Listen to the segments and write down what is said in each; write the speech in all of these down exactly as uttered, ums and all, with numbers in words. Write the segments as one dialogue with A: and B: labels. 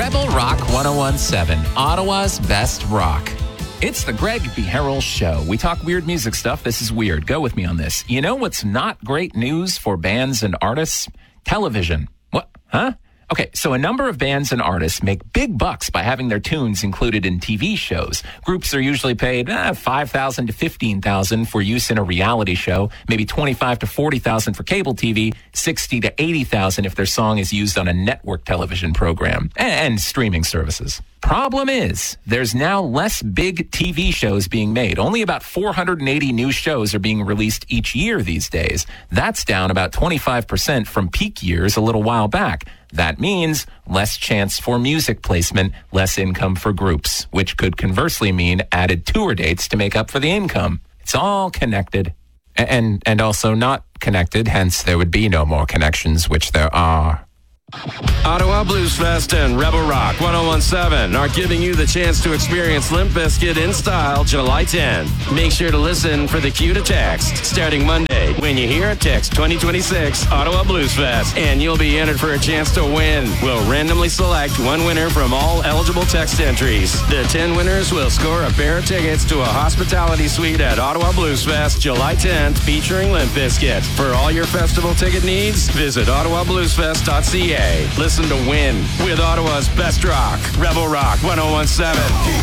A: Rebel Rock ten seventeen, Ottawa's best rock. It's the Greg B. Harrell Show. We talk weird music stuff. This is weird. Go with me on this. You know what's not great news for bands and artists? Television. What? Huh? Okay, so a number of bands and artists make big bucks by having their tunes included in T V shows. Groups are usually paid eh, five thousand dollars to fifteen thousand dollars for use in a reality show, maybe twenty-five thousand to forty thousand dollars for cable T V, sixty thousand to eighty thousand dollars if their song is used on a network television program, and, and streaming services. Problem is, there's now less big T V shows being made. Only about four hundred eighty new shows are being released each year these days. That's down about twenty-five percent from peak years a little while back. That means less chance for music placement, less income for groups, which could conversely mean added tour dates to make up for the income. It's all connected. And, and also not connected, hence there would be no more connections, which there are.
B: Ottawa Blues Fest and Rebel Rock ten seventeen are giving you the chance to experience Limp Bizkit in style July tenth. Make sure to listen for the cue to text starting Monday. When you hear it, text twenty twenty-six Ottawa Blues Fest and you'll be entered for a chance to win. We'll randomly select one winner from all eligible text entries. The ten winners will score a pair of tickets to a hospitality suite at Ottawa Blues Fest July tenth featuring Limp Bizkit. For all your festival ticket needs, visit ottawa blues fest dot c a. Listen to Win with Ottawa's best rock, Rebel Rock ten seventeen.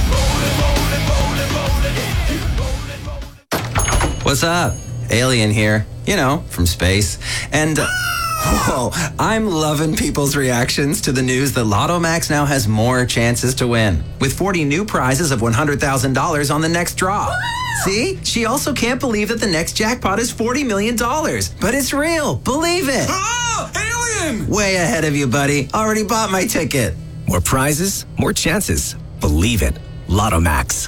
C: What's up? Alien here. You know, from space. And, uh, whoa, I'm loving people's reactions to the news that Lotto Max now has more chances to win, with forty new prizes of one hundred thousand dollars on the next draw. See? She also can't believe that the next jackpot is forty million dollars. But it's real. Believe it.
D: Ah! Alien!
C: Way ahead of you, buddy. Already bought my ticket.
D: More prizes, more chances. Believe it. Lotto Max.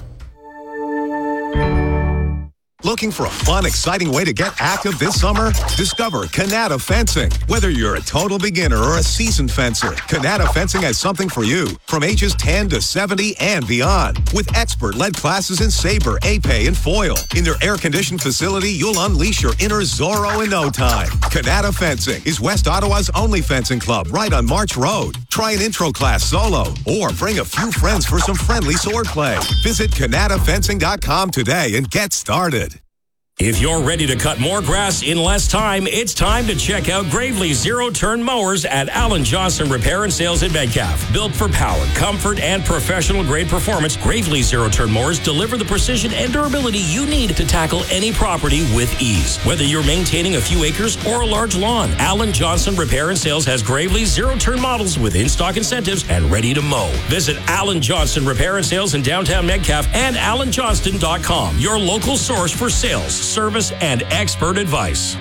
E: Looking for a fun, exciting way to get active this summer? Discover Kanata Fencing. Whether you're a total beginner or a seasoned fencer, Kanata Fencing has something for you. From ages ten to seventy and beyond. With expert-led classes in saber, épée, and foil. In their air-conditioned facility, you'll unleash your inner Zorro in no time. Kanata Fencing is West Ottawa's only fencing club right on March Road. Try an intro class solo or bring a few friends for some friendly sword play. Visit kanata fencing dot com today and get started.
F: If you're ready to cut more grass in less time, it's time to check out Gravely Zero-Turn Mowers at Alan Johnson Repair and Sales in Metcalfe. Built for power, comfort, and professional-grade performance, Gravely Zero-Turn Mowers deliver the precision and durability you need to tackle any property with ease. Whether you're maintaining a few acres or a large lawn, Alan Johnson Repair and Sales has Gravely Zero-Turn models with in-stock incentives and ready to mow. Visit Alan Johnson Repair and Sales in downtown Metcalfe and alan johnston dot com, your local source for sales, service, and expert advice.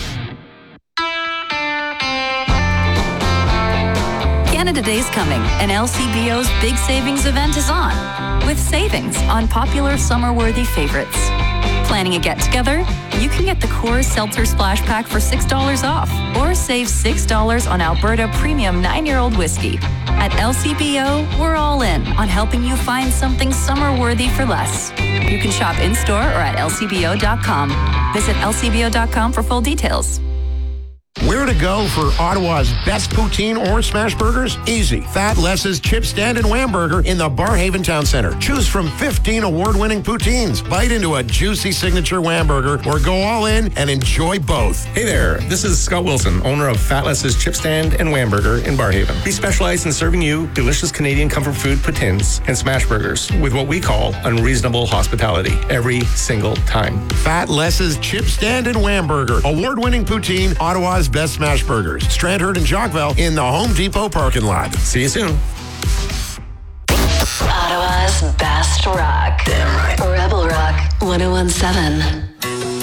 G: Canada Day's coming, and L C B O's big savings event is on, with savings on popular summer-worthy favorites. Planning a get-together? You can get the Coors Seltzer Splash Pack for six dollars off, or save six dollars on Alberta Premium nine-year-old whiskey. At L C B O, we're all in on helping you find something summer-worthy for less. You can shop in-store or at L C B O dot com. Visit L C B O dot com for full details.
H: Where to go for Ottawa's best poutine or smash burgers? Easy. Fat Les's Chip Stand and Wham Burger in the Barhaven Town Center. Choose from fifteen award-winning poutines. Bite into a juicy signature Wham Burger or go all in and enjoy both.
I: Hey there, this is Scott Wilson, owner of Fat Les's Chip Stand and Wham Burger in Barhaven. We specialize in serving you delicious Canadian comfort food poutines and smash burgers with what we call unreasonable hospitality every single time.
H: Fat Les's Chip Stand and Wham Burger. Award-winning poutine, Ottawa's best smash burgers. Strandherd and Jockville in the Home Depot parking lot.
I: See you soon.
J: Ottawa's best rock. Damn right. Rebel Rock ten seventeen.